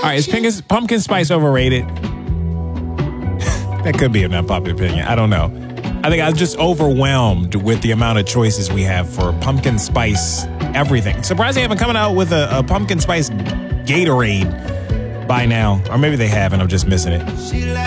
right, is pumpkin spice overrated? That could be an unpopular opinion. I don't know. I think I'm just overwhelmed with the amount of choices we have for pumpkin spice everything. Surprised they haven't coming out with a pumpkin spice Gatorade by now. Or maybe they have and I'm just missing it.